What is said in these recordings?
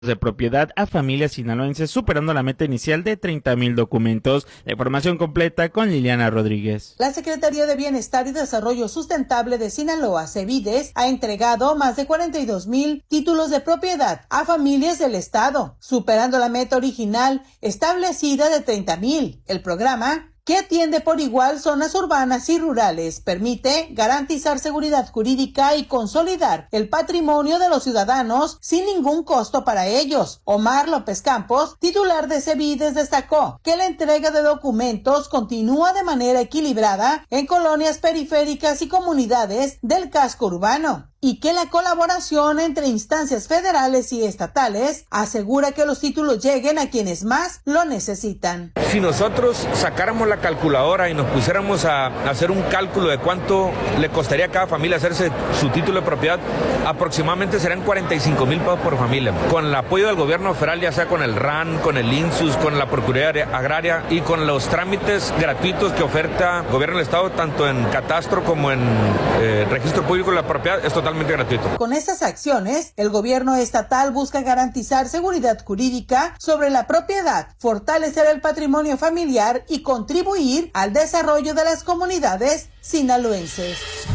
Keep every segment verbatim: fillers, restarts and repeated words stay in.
de propiedad a familias sinaloenses, superando la meta inicial de treinta mil documentos. La información completa con Liliana Rodríguez. La Secretaría de Bienestar y Desarrollo Sustentable de Sinaloa, Cevides, ha entregado más de cuarenta y dos mil títulos de propiedad a familias del estado, superando la meta original establecida de treinta mil. El programa, que atiende por igual zonas urbanas y rurales, permite garantizar seguridad jurídica y consolidar el patrimonio de los ciudadanos sin ningún costo para ellos. Omar López Campos, titular de Cevides, destacó que la entrega de documentos continúa de manera equilibrada en colonias periféricas y comunidades del casco urbano, y que la colaboración entre instancias federales y estatales asegura que los títulos lleguen a quienes más lo necesitan. Si nosotros sacáramos la calculadora y nos pusiéramos a hacer un cálculo de cuánto le costaría a cada familia hacerse su título de propiedad, aproximadamente serán cuarenta y cinco mil pesos por familia. Con el apoyo del gobierno federal, ya sea con el R A N, con el INSUS, con la Procuraduría Agraria y con los trámites gratuitos que oferta el gobierno del estado, tanto en catastro como en eh, registro público de la propiedad, es totalmente gratuito. Con estas acciones, el gobierno estatal busca garantizar seguridad jurídica sobre la propiedad, fortalecer el patrimonio familiar y contribuir al desarrollo de las comunidades sinaloenses.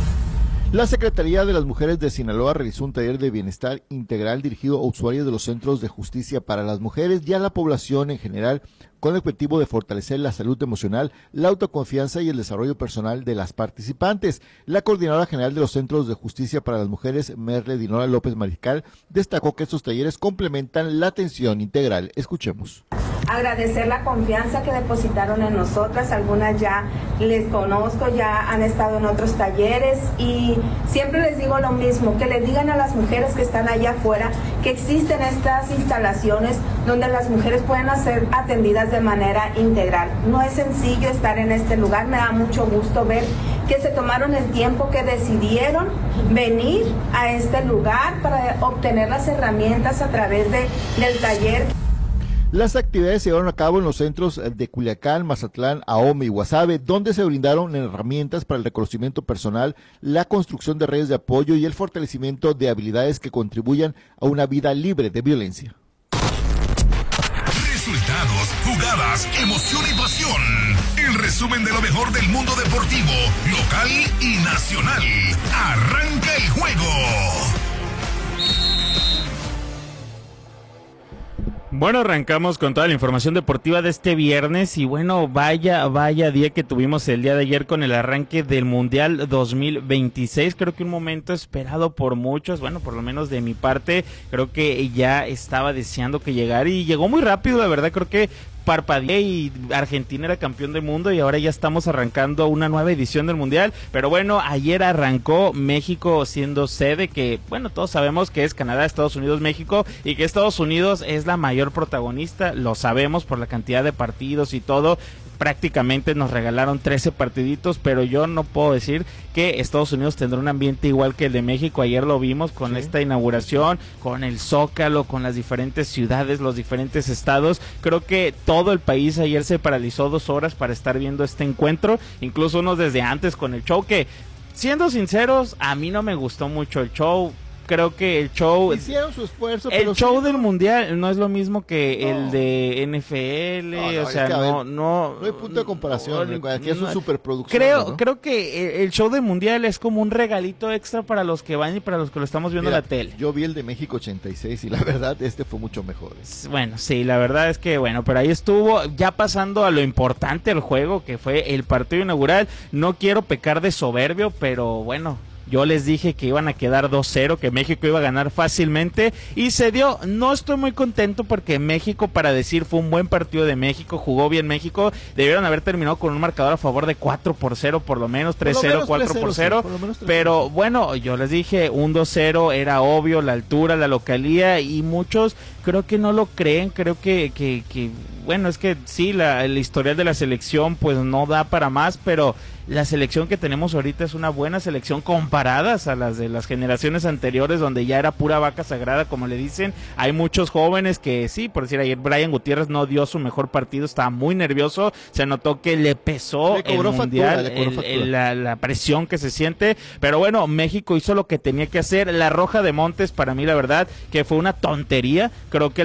La Secretaría de las Mujeres de Sinaloa realizó un taller de bienestar integral dirigido a usuarios de los centros de justicia para las mujeres y a la población en general, con el objetivo de fortalecer la salud emocional, la autoconfianza y el desarrollo personal de las participantes. La coordinadora general de los centros de justicia para las mujeres, Merle Dinora López Mariscal, destacó que estos talleres complementan la atención integral. Escuchemos. Agradecer la confianza que depositaron en nosotras, algunas ya les conozco, ya han estado en otros talleres y siempre les digo lo mismo, que le digan a las mujeres que están allá afuera que existen estas instalaciones donde las mujeres pueden ser atendidas de manera integral. No es sencillo estar en este lugar, me da mucho gusto ver que se tomaron el tiempo, que decidieron venir a este lugar para obtener las herramientas a través de, del taller. Las actividades se llevaron a cabo en los centros de Culiacán, Mazatlán, Ahome y Guasave, donde se brindaron herramientas para el reconocimiento personal, la construcción de redes de apoyo y el fortalecimiento de habilidades que contribuyan a una vida libre de violencia. Resultados, jugadas, emoción y pasión. El resumen de lo mejor del mundo deportivo, local y nacional. Arranca el juego. Bueno, arrancamos con toda la información deportiva de este viernes y bueno, vaya, vaya día que tuvimos el día de ayer con el arranque del Mundial dos mil veintiséis, creo que un momento esperado por muchos, bueno, por lo menos de mi parte, creo que ya estaba deseando que llegara y llegó muy rápido, la verdad, creo que parpadeé y Argentina era campeón del mundo y ahora ya estamos arrancando una nueva edición del Mundial, pero bueno, ayer arrancó México siendo sede, que bueno, todos sabemos que es Canadá, Estados Unidos, México, y que Estados Unidos es la mayor protagonista, lo sabemos por la cantidad de partidos y todo. Prácticamente nos regalaron trece partiditos, pero yo no puedo decir que Estados Unidos tendrá un ambiente igual que el de México. Ayer lo vimos con sí. esta inauguración, con el Zócalo, con las diferentes ciudades, los diferentes estados. Creo que todo el país ayer se paralizó dos horas para estar viendo este encuentro, incluso unos desde antes con el show que, siendo sinceros, a mí no me gustó mucho el show. Creo que el show hicieron su esfuerzo, el pero show sí, del no. mundial no es lo mismo que no. el de N F L, no, no, o sea, es que, no, ver, no, no hay punto de comparación, no, aquí es una superproducción. Creo, ¿no? creo que el show del mundial es como un regalito extra para los que van y para los que lo estamos viendo Mira, en la tele. Yo vi el de México ochenta y seis y la verdad este fue mucho mejor. Bueno, sí, la verdad es que bueno, pero ahí estuvo, ya pasando a lo importante del juego, que fue el partido inaugural. No quiero pecar de soberbio, pero bueno, yo les dije que iban a quedar dos cero, que México iba a ganar fácilmente y se dio. No estoy muy contento porque México, para decir, fue un buen partido de México, jugó bien México, debieron haber terminado con un marcador a favor de cuatro por cero por lo menos, tres cero, cuatro por cero, pero bueno, yo les dije, un dos cero era obvio, la altura, la localía y muchos creo que no lo creen, creo que, que, que bueno, es que sí, la, el historial de la selección pues no da para más, pero la selección que tenemos ahorita es una buena selección comparadas a las de las generaciones anteriores, donde ya era pura vaca sagrada, como le dicen. Hay muchos jóvenes que sí, por decir, ayer Brian Gutiérrez no dio su mejor partido, estaba muy nervioso, se notó que le pesó le el mundial, factura, el, el, la, la presión que se siente, pero bueno, México hizo lo que tenía que hacer. La roja de Montes, para mí la verdad que fue una tontería, creo que